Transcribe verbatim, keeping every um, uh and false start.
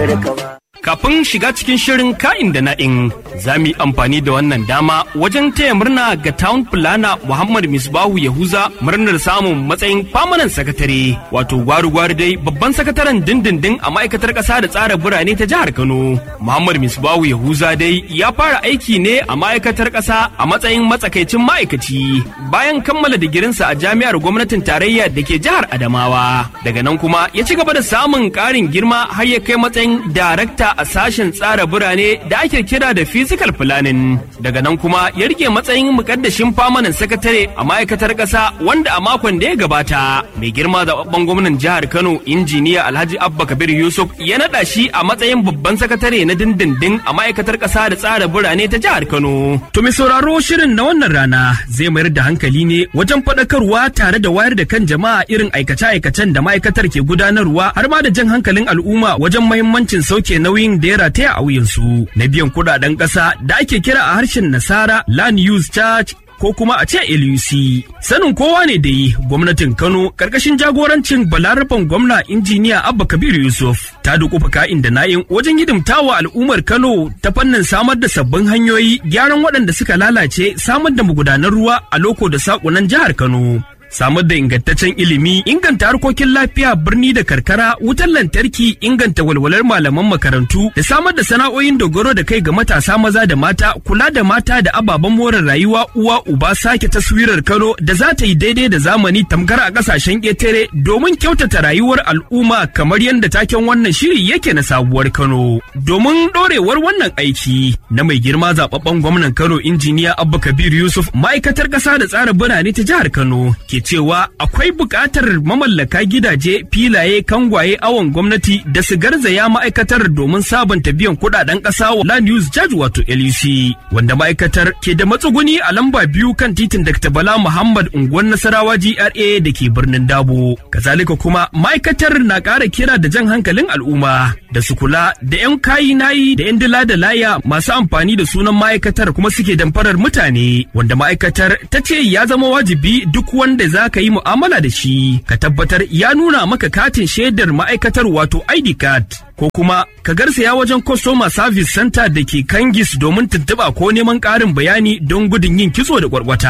Kafin shiga cikin shirin ka'in da na'in, za mu yi amfani da wannan dama wajen taya murna ga Town Planner Muhammad Misbahu Yahuza murnar samun matsayin famanan sakatare, wato gwaru-gwaru dai babban sakataren dindindin a ma'aikatar ƙasa da tsara birane ta jihar Kano. Muhammad Misbahu Yahuza dai ya fara aiki ne a ma'aikatar ƙasa a matsayin matsakaicin ma'aikaci bayan kammala digirinsa a jami'ar gwamnatin tarayya da ke jihar Adamawa. Daga nan kuma ya ci gaba da samun ƙarin girma har ya kai matsayin darakta a sashen tsara birane da ake kira da physical planning. Daga nan kuma ya rike matsayin mukaddashin famanin sakatare a ma'aikatar ƙasa, wanda a makon da ya gabata mai girma zababben gwamnan jihar Kano injiniya Alhaji Abba Kabir Yusuf ya naɗa shi a matsayin babban sakatare na dindindin a ma'aikatar ƙasa da tsara birane ta jihar Kano. To mai sauraro, shirin na wannan rana zai mayar da hankali ne wajen faɗakarwa tare da wayar da kan jama'a irin aikace-aikacen da ma'aikatar ke gudanarwa, har ma da jan hankalin al'umma wajen mahimmancin sauke nauyin da ya rataya a wuyansu na biyan kudaden ƙasa da ake kira a harshen nasara land use charge ko kuma a ce L U C. Sanin kowa ne da yi gwamnatin Kano karkashin jagorancin balarabin gwamna injiniya Abba Kabir Yusuf ta dukufa ka'in da na'in wajen hidimtawa al'ummar Kano ta fannin samar da sabbin hanyoyi, gyaran waɗanda suka lalace, samar da magudanan ruwa a loko da saƙunan jihar Kano, samar da ingantaccen ilimi, inganta harkokin lafiya birni da karkara, wutar lantarki, inganta walwalar malaman makarantu, da samar da sana'o'in dogaro da kai ga matasa maza da mata, kula da mata da ababen more rayuwa, uwa uba sake taswirar Kano da za ta yi daidai da zamani tamkar a kasashen ƙetare domin kyautata rayuwar al'umma, kamar yadda taken wannan shiri yake na sabuwar Kano. Domin ɗorewar wannan aiki na mai girma zababben gwamnan Kano injiniya Abba Kabir Yusuf, ma'aikatar ƙasa da tsara birane ta jihar Kano ke cewa akwai buƙatar mamallaka gidaje, filaye, kangwaye, awon gwamnati da su garzaya ma'aikatar domin sabanta biyan kuɗaɗen ƙasa wa land use charge wato L U C, wanda ma'aikatar ke da matsuguni a lamba biyu kan titin Dakta Bala Muhammad unguwar Nasarawa G R A da ke birnin Dabo. Kazalika kuma ma'aikatar na ƙara kira da jan hankalin al'umma da su kula da 'yan kayi nayi da 'yan dila da laya masu amfani da sunan ma'aikatar kuma suke damfarar mutane, wanda ma'aikatar ta ce ya zama wajibi duk wanda za ka yi mu'amala da shi ka tabbatar ya nuna maka katin shaidar ma'aikatar wato I D card, ko kuma ka garsaya wajen customer service center da ke Kangis domin tuntuɓa ko neman ƙarin bayani don gudun yin kitso da kwarkwata.